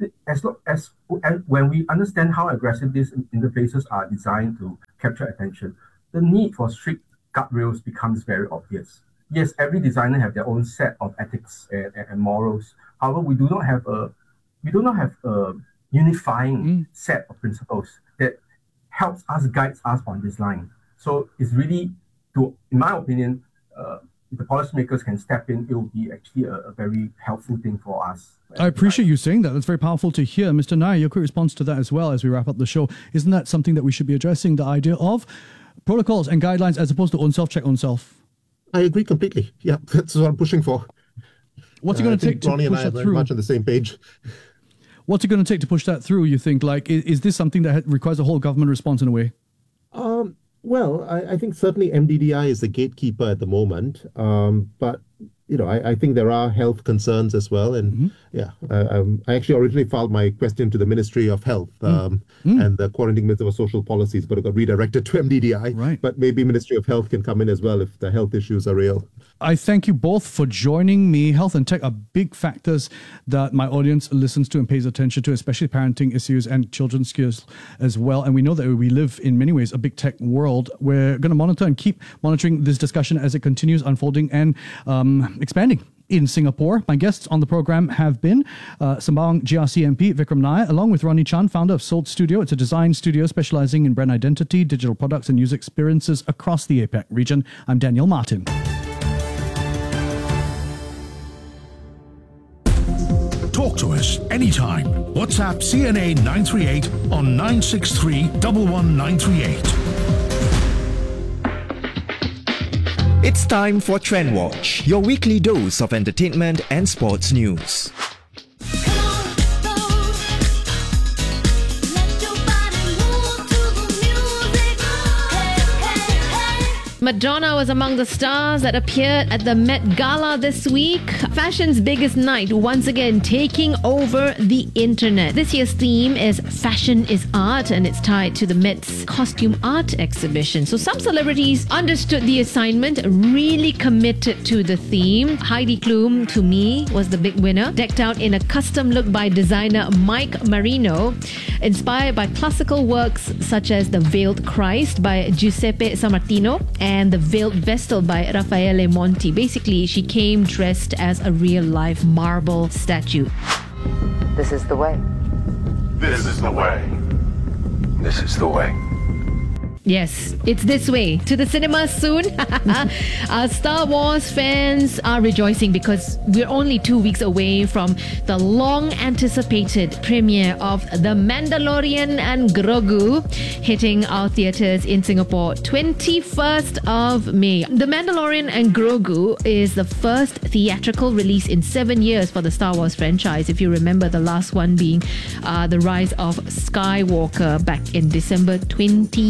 when we understand how aggressive these interfaces are designed to capture attention, the need for strict guardrails becomes very obvious. Yes, every designer have their own set of ethics and morals. However, we do not have a unifying set of principles that helps us, guides us on this line. So it's really, in my opinion, if the policymakers can step in, it will be actually a very helpful thing for us. I appreciate you saying that. That's very powerful to hear. Mr. Nair, your quick response to that as well as we wrap up the show. Isn't that something that we should be addressing, the idea of protocols and guidelines as opposed to own self, check own self? I agree completely. Yeah, that's what I'm pushing for. What's it going to take to Ronnie push and I that are through? very much on the same page. What's it going to take to push that through, you think? Like, is this something that requires a whole government response in a way? Well, I think certainly MDDI is the gatekeeper at the moment. But, I think there are health concerns as well. And I actually originally filed my question to the Ministry of Health and the Coordinating Minister of Social Policies, but it got redirected to MDDI. Right. But maybe Ministry of Health can come in as well if the health issues are real. I thank you both for joining me. Health and tech are big factors that my audience listens to and pays attention to, especially parenting issues and children's skills as well. And we know that we live in many ways a big tech world. We're going to monitor and keep monitoring this discussion as it continues unfolding and expanding in Singapore. My guests on the program have been Sembawang GRC MP Vikram Nair, along with Ronnie Chan, founder of Sold Studio. It's a design studio specializing in brand identity, digital products, and user experiences across the APAC region. I'm Daniel Martin. Talk to us anytime. WhatsApp CNA 938 on 963 11938. It's time for Trend Watch, your weekly dose of entertainment and sports news. Madonna was among the stars that appeared at the Met Gala this week. Fashion's biggest night once again taking over the internet. This year's theme is Fashion is Art, and it's tied to the Met's costume art exhibition. So some celebrities understood the assignment, really committed to the theme. Heidi Klum, to me, was the big winner, decked out in a custom look by designer Mike Marino, inspired by classical works such as The Veiled Christ by Giuseppe Sammartino and The Veiled Vestal by Raffaele Monti. Basically, she came dressed as a real-life marble statue. This is the way. This is the way. This is the way. Yes, it's this way. To the cinemas soon. Our Star Wars fans are rejoicing because we're only 2 weeks away from the long-anticipated premiere of The Mandalorian and Grogu, hitting our theatres in Singapore 21st of May. The Mandalorian and Grogu is the first theatrical release in 7 years for the Star Wars franchise. If you remember, the last one being The Rise of Skywalker back in December 2019.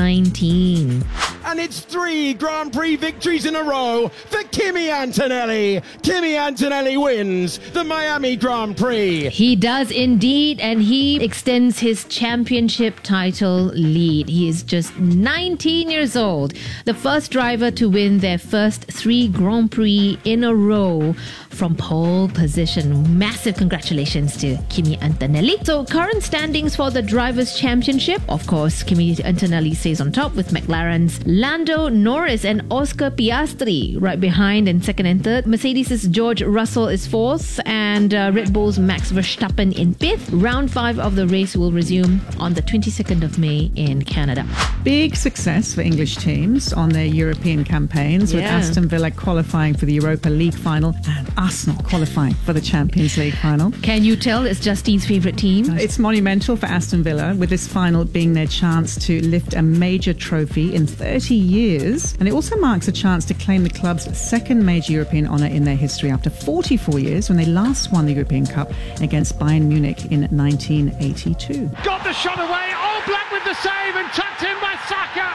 2019. And it's 3 Grand Prix victories in a row for Kimi Antonelli. Kimi Antonelli wins the Miami Grand Prix. He does indeed, and he extends his championship title lead. He is just 19 years old, the first driver to win their first 3 Grand Prix in a row from pole position. Massive congratulations to Kimi Antonelli. So current standings for the Drivers' Championship, of course, Kimi Antonelli stays on top with McLaren's Lando Norris and Oscar Piastri right behind in second and third. Mercedes' George Russell is fourth, and Red Bull's Max Verstappen in fifth. Round 5 of the race will resume on the 22nd of May in Canada. Big success for English teams on their European campaigns, with Aston Villa qualifying for the Europa League final and Arsenal qualifying for the Champions League final. Can you tell it's Justine's favourite team? It's monumental for Aston Villa, with this final being their chance to lift a major trophy in 30 years. And it also marks a chance to claim the club's second major European honour in their history after 44 years, when they last won the European Cup against Bayern Munich in 1982. Got the shot away, All Black with the save and tucked in by Saka.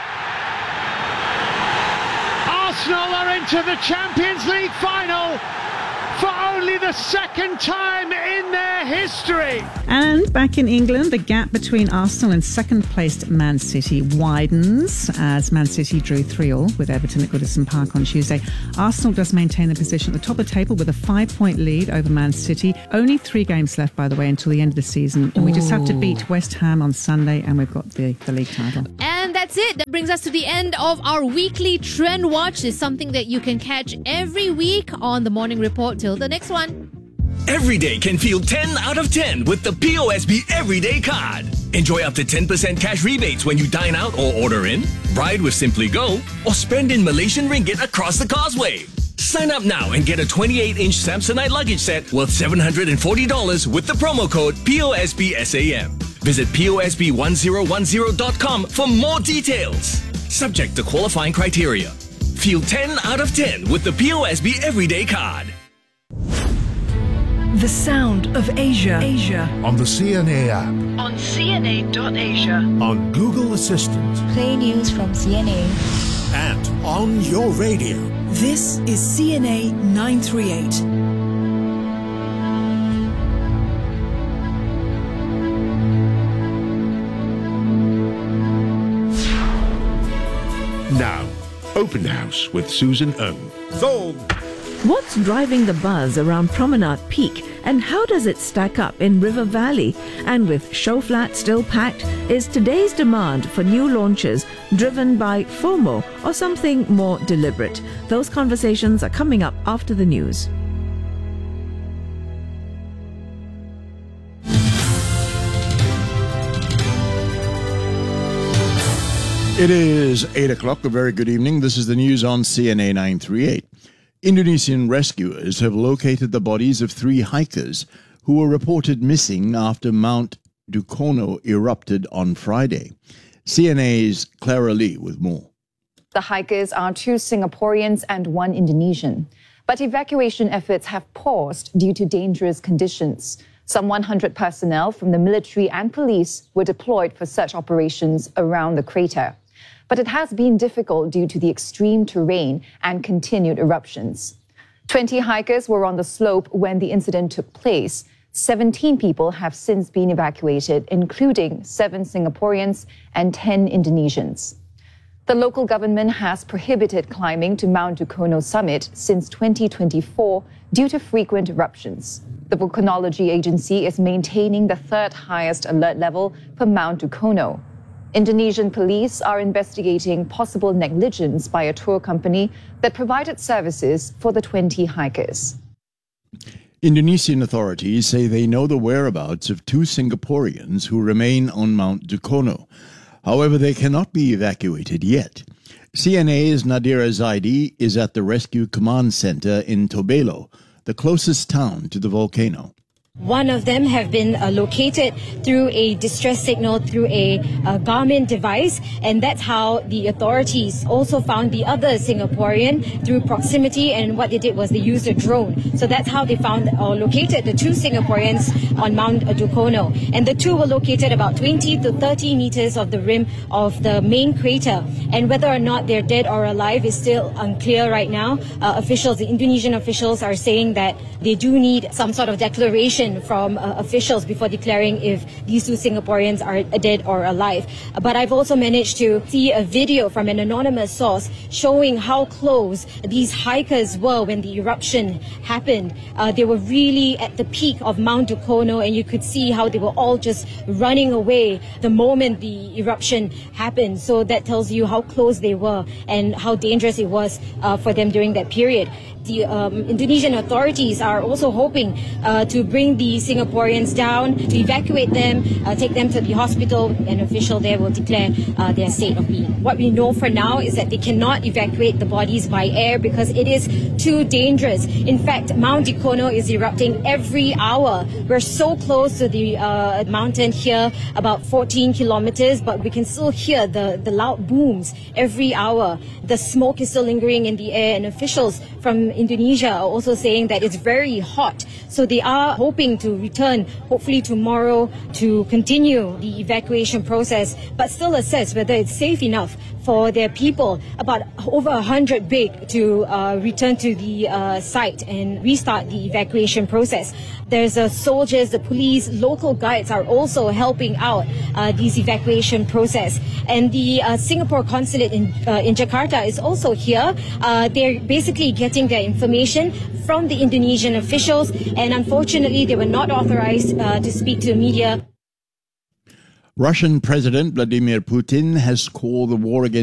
Arsenal are into the Champions League final for only the second time in their history. And back in England, the gap between Arsenal and second-placed Man City widens as Man City drew 3-3 with Everton at Goodison Park on Tuesday. Arsenal does maintain the position at the top of the table with a 5-point lead over Man City. Only 3 games left, by the way, until the end of the season. And we just have to beat West Ham on Sunday, and we've got the league title. And that's it. That brings us to the end of our weekly Trend Watch. It's something that you can catch every week on the Morning Report. Till the next one. Every day can feel 10 out of 10 with the POSB Everyday Card. Enjoy up to 10% cash rebates when you dine out or order in, ride with Simply Go, or spend in Malaysian ringgit across the causeway. Sign up now and get a 28-inch Samsonite luggage set worth $740 with the promo code POSBSAM. Visit POSB1010.com for more details. Subject to qualifying criteria. Feel 10 out of 10 with the POSB Everyday Card. The sound of Asia. On the CNA app. On CNA.Asia. On Google Assistant. Play news from CNA. And on your radio. This is CNA 938. Now, Open House with Susan Ng. Sold! What's driving the buzz around Promenade Peak, and how does it stack up in River Valley? And with show flat still packed, is today's demand for new launches driven by FOMO or something more deliberate? Those conversations are coming up after the news. It is 8 o'clock. A very good evening. This is the news on CNA 938. Indonesian rescuers have located the bodies of 3 hikers who were reported missing after Mount Dukono erupted on Friday. CNA's Clara Lee with more. The hikers are 2 Singaporeans and 1 Indonesian. But evacuation efforts have paused due to dangerous conditions. Some 100 personnel from the military and police were deployed for search operations around the crater. But it has been difficult due to the extreme terrain and continued eruptions. 20 hikers were on the slope when the incident took place. 17 people have since been evacuated, including 7 Singaporeans and 10 Indonesians. The local government has prohibited climbing to Mount Dukono summit since 2024 due to frequent eruptions. The Volcanology Agency is maintaining the 3rd highest alert level for Mount Dukono. Indonesian police are investigating possible negligence by a tour company that provided services for the 20 hikers. Indonesian authorities say they know the whereabouts of 2 Singaporeans who remain on Mount Dukono. However, they cannot be evacuated yet. CNA's Nadira Zaidi is at the Rescue Command Center in Tobelo, the closest town to the volcano. One of them have been located through a distress signal through a Garmin device, and that's how the authorities also found the other Singaporean through proximity, and what they did was they used a drone. So that's how they found or located the two Singaporeans on Mount Dukono. And the two were located about 20 to 30 meters of the rim of the main crater. And whether or not they're dead or alive is still unclear right now. The Indonesian officials are saying that they do need some sort of declaration from officials before declaring if these two Singaporeans are dead or alive. But I've also managed to see a video from an anonymous source showing how close these hikers were when the eruption happened. They were really at the peak of Mount Dukono, and you could see how they were all just running away the moment the eruption happened. So that tells you how close they were and how dangerous it was for them during that period. The Indonesian authorities are also hoping to bring the Singaporeans down, to evacuate them, take them to the hospital. An official there will declare their state of being. What we know for now is that they cannot evacuate the bodies by air because it is too dangerous. In fact, Mount Dukono is erupting every hour. We're so close to the mountain here, about 14 kilometers, but we can still hear the loud booms every hour. The smoke is still lingering in the air, and officials from Indonesia are also saying that it's very hot. So they are hoping to return, hopefully tomorrow, to continue the evacuation process, but still assess whether it's safe enough for their people, about over 100 big, to return to the site and restart the evacuation process. There's soldiers, the police, local guides are also helping out this evacuation process. And the Singapore consulate in Jakarta is also here. They're basically getting their information from the Indonesian officials, and unfortunately they were not authorized to speak to the media. Russian President Vladimir Putin has called the war against